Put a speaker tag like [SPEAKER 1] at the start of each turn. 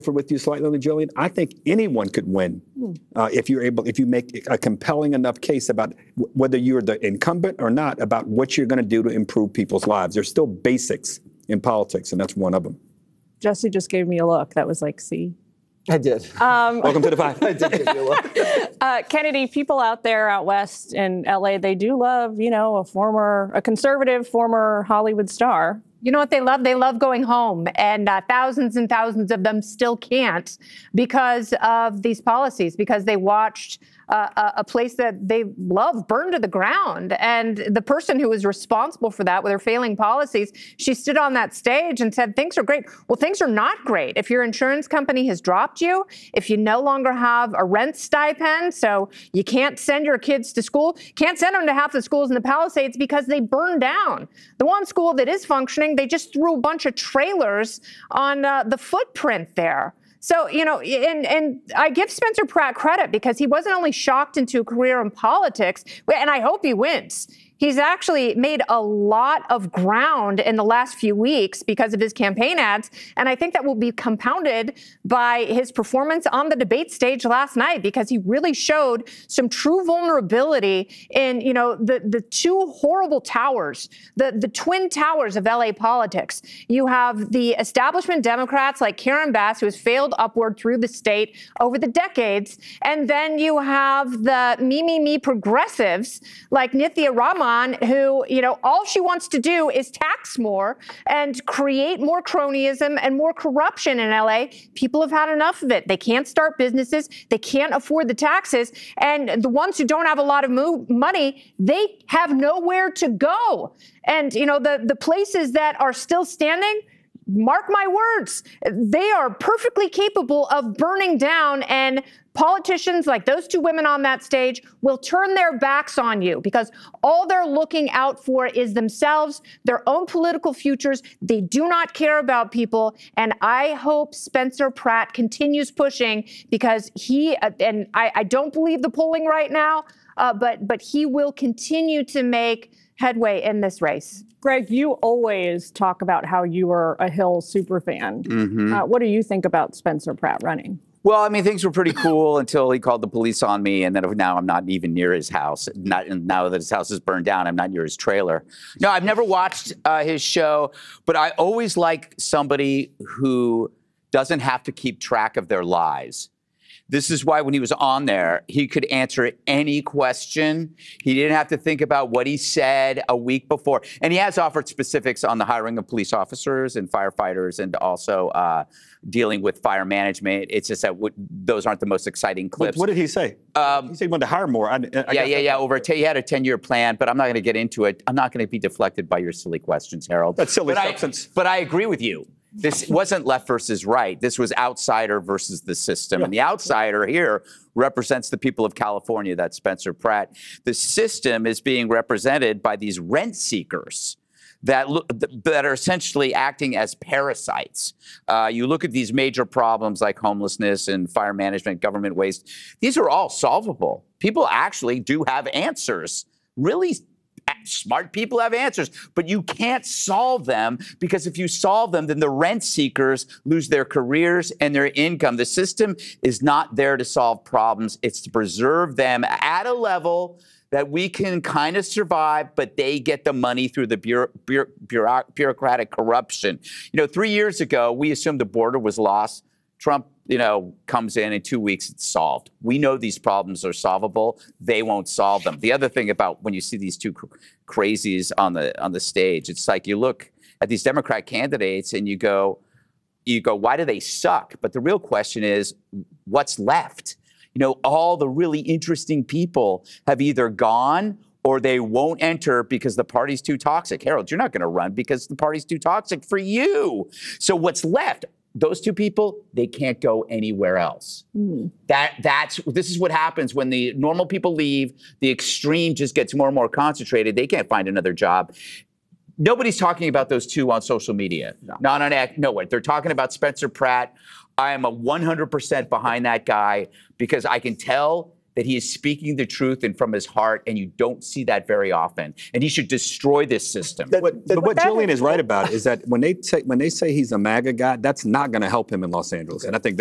[SPEAKER 1] with you slightly on the Jillian. I think anyone could win if you make a compelling enough case about whether you're the incumbent or not, about what you're going to do to improve people's lives. There's still basics in politics, and that's one of them.
[SPEAKER 2] Jesse just gave me a look that was like, see?
[SPEAKER 3] I did.
[SPEAKER 1] Welcome to the Five.
[SPEAKER 3] I did give you a look.
[SPEAKER 2] Kennedy, people out there out west in LA, they do love, a conservative former Hollywood star.
[SPEAKER 4] You know what they love? They love going home, and thousands and thousands of them still can't because of these policies, because they watched a place that they love burn to the ground. And the person who was responsible for that with her failing policies, she stood on that stage and said, things are great. Well, things are not great. If your insurance company has dropped you, if you no longer have a rent stipend, so you can't send your kids to school, can't send them to half the schools in the Palisades because they burned down. The one school that is functioning, they just threw a bunch of trailers on the footprint there. So, and I give Spencer Pratt credit because he wasn't only shocked into a career in politics, and I hope he wins. He's actually made a lot of ground in the last few weeks because of his campaign ads. And I think that will be compounded by his performance on the debate stage last night, because he really showed some true vulnerability in, the two horrible towers, the twin towers of LA politics. You have the establishment Democrats like Karen Bass, who has failed upward through the state over the decades. And then you have the me progressives like Nithya Raman, who, all she wants to do is tax more and create more cronyism and more corruption in LA. People have had enough of it. They can't start businesses. They can't afford the taxes. And the ones who don't have a lot of money, they have nowhere to go. And, the places that are still standing, mark my words, they are perfectly capable of burning down, and politicians like those two women on that stage will turn their backs on you because all they're looking out for is themselves, their own political futures. They do not care about people. And I hope Spencer Pratt continues pushing, because I don't believe the polling right now, but he will continue to make headway in this race.
[SPEAKER 2] Greg, you always talk about how you are a Hill superfan.
[SPEAKER 5] Mm-hmm.
[SPEAKER 2] What do you think about Spencer Pratt running?
[SPEAKER 5] Well, I mean, things were pretty cool until he called the police on me, and then now I'm not even near his house. Now that his house is burned down, I'm not near his trailer. No, I've never watched his show, but I always like somebody who doesn't have to keep track of their lies. This is why when he was on there, he could answer any question. He didn't have to think about what he said a week before. And he has offered specifics on the hiring of police officers and firefighters, and also dealing with fire management. It's just that those aren't the most exciting clips.
[SPEAKER 1] What did he say? He said he wanted to hire more.
[SPEAKER 5] He had a 10-year plan, but I'm not going to get into it. I'm not going to be deflected by your silly questions, Harold.
[SPEAKER 1] That's silly substance.
[SPEAKER 5] But I agree with you. This wasn't left versus right. This was outsider versus the system. Yeah. And the outsider here represents the people of California, that's Spencer Pratt. The system is being represented by these rent seekers that are essentially acting as parasites. You look at these major problems like homelessness and fire management, government waste. These are all solvable. People actually do have answers. Really smart people have answers, but you can't solve them, because if you solve them, then the rent seekers lose their careers and their income. The system is not there to solve problems. It's to preserve them at a level that we can kind of survive, but they get the money through the bureaucratic corruption. 3 years ago, we assumed the border was lost. Trump, comes in 2 weeks, it's solved. We know these problems are solvable. They won't solve them. The other thing about when you see these two crazies on the stage, it's like you look at these Democrat candidates and you go, why do they suck? But the real question is, what's left? All the really interesting people have either gone or they won't enter because the party's too toxic. Harold, you're not going to run because the party's too toxic for you. So what's left? Those two people, they can't go anywhere else. This is what happens when the normal people leave. The extreme just gets more and more concentrated. They can't find another job. Nobody's talking about those two on social media. No. They're talking about Spencer Pratt. I am 100% behind that guy, because I can tell that he is speaking the truth and from his heart, and you don't see that very often. And he should destroy this system.
[SPEAKER 1] But what Jillian is right about is that when they say he's a MAGA guy, that's not going to help him in Los Angeles. And I think